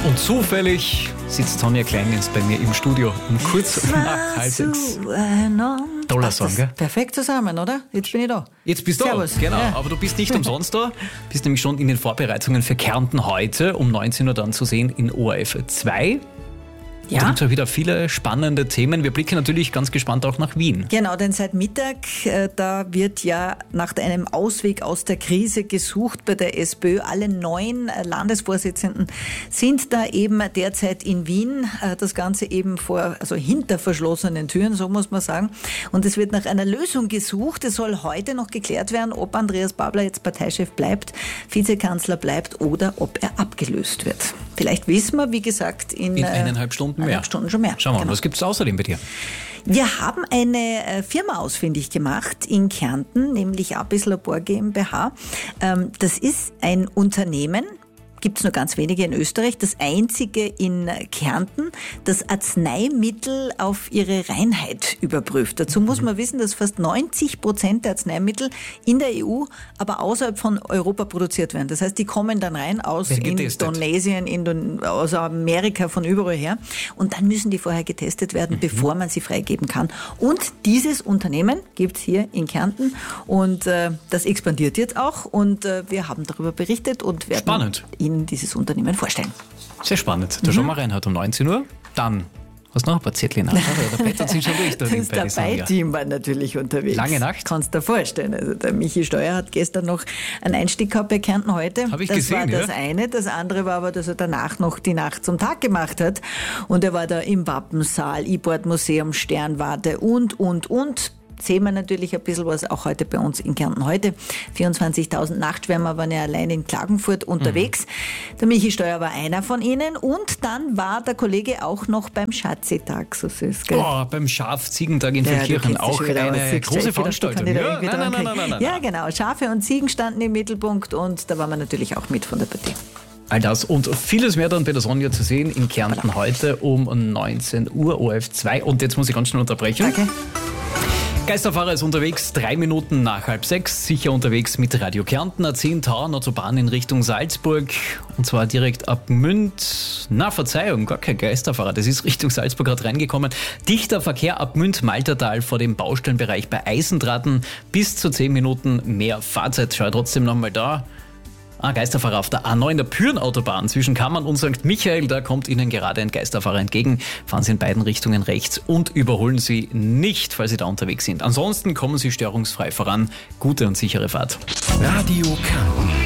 Und zufällig sitzt Sonja Klein bei mir im Studio um kurz nach 5:30. Toller Song, gell? Perfekt zusammen, oder? Jetzt bin ich da. Jetzt bist du Servus. da, genau. Ja. Aber du bist nicht umsonst da. Bist nämlich schon in den Vorbereitungen für Kärnten heute um 19 Uhr dann zu sehen in ORF 2. Da gibt es ja wieder viele spannende Themen. Wir blicken natürlich ganz gespannt auch nach Wien. Genau, denn seit Mittag, da wird ja nach einem Ausweg aus der Krise gesucht bei der SPÖ. Alle 9 Landesvorsitzenden sind da eben derzeit in Wien. Das Ganze eben hinter verschlossenen Türen, so muss man sagen. Und es wird nach einer Lösung gesucht. Es soll heute noch geklärt werden, ob Andreas Babler jetzt Parteichef bleibt, Vizekanzler bleibt oder ob er abgelöst wird. Vielleicht wissen wir, wie gesagt, in 1,5 Stunden mehr. Stunden schon mehr. Schauen wir mal, Genau. was gibt es außerdem bei dir? Wir haben eine Firma ausfindig gemacht in Kärnten, nämlich Apis Labor GmbH. Das ist ein Unternehmen, gibt es nur ganz wenige in Österreich, das einzige in Kärnten, das Arzneimittel auf ihre Reinheit überprüft. Dazu muss man wissen, dass fast 90% der Arzneimittel in der EU, aber außerhalb von Europa produziert werden. Das heißt, die kommen dann rein aus Indonesien, aus Amerika, von überall her. Und dann müssen die vorher getestet werden, bevor man sie freigeben kann. Und dieses Unternehmen gibt es hier in Kärnten und das expandiert jetzt auch. Und wir haben darüber berichtet und werden Ihnen dieses Unternehmen vorstellen. Sehr spannend. Da schauen wir rein heute um 19 Uhr. Dann hast du noch ein paar Zettel nach. Der Peter sind schon durch. Das Dabei-Team war natürlich unterwegs. Lange Nacht. Kannst du dir vorstellen. Also der Michi Steuer hat gestern noch einen Einstieg gehabt bei Kärnten heute. Habe ich das gesehen, war das eine. Das andere war aber, dass er danach noch die Nacht zum Tag gemacht hat. Und er war da im Wappensaal, E-Board-Museum, Sternwarte und. Sehen wir natürlich ein bisschen was auch heute bei uns in Kärnten heute. 24.000 Nachtschwärmer waren ja allein in Klagenfurt unterwegs. Der Michi Steuer war einer von ihnen und dann war der Kollege auch noch beim Schatzi-Tag, so süß, gell? Oh, beim Schaf-Ziegentag in Feldkirchen auch eine große Veranstaltung. Nein. Ja, genau. Schafe und Ziegen standen im Mittelpunkt und da waren wir natürlich auch mit von der Partie. All das und vieles mehr dann bei der Sonja zu sehen in Kärnten heute um 19 Uhr, ORF 2. Und jetzt muss ich ganz schnell unterbrechen. Danke. Geisterfahrer ist unterwegs, 3 Minuten nach 5:30, sicher unterwegs mit Radio Kärnten, A10 Town, Autobahn in Richtung Salzburg und zwar direkt ab Münd. Verzeihung, gar kein Geisterfahrer, das ist Richtung Salzburg gerade reingekommen. Dichter Verkehr ab Münd-Maltertal vor dem Baustellenbereich bei Eisendraten, bis zu 10 Minuten mehr Fahrzeit. Schau trotzdem nochmal da. Geisterfahrer auf der A9, der Pyhrn-Autobahn zwischen Kammern und St. Michael. Da kommt Ihnen gerade ein Geisterfahrer entgegen. Fahren Sie in beiden Richtungen rechts und überholen Sie nicht, falls Sie da unterwegs sind. Ansonsten kommen Sie störungsfrei voran. Gute und sichere Fahrt. Radio Kärnten.